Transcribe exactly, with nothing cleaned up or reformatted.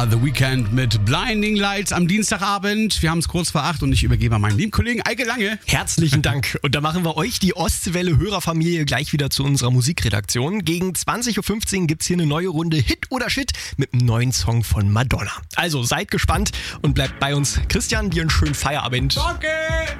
The Weekend mit Blinding Lights am Dienstagabend. Wir haben es kurz vor acht und ich übergebe an meinen lieben Kollegen Eike Lange. Herzlichen Dank. Und da machen wir euch, die Ostwelle-Hörerfamilie, gleich wieder zu unserer Musikredaktion. Gegen zwanzig Uhr fünfzehn gibt es hier eine neue Runde Hit oder Shit mit einem neuen Song von Madonna. Also seid gespannt und bleibt bei uns. Christian, dir einen schönen Feierabend. Danke!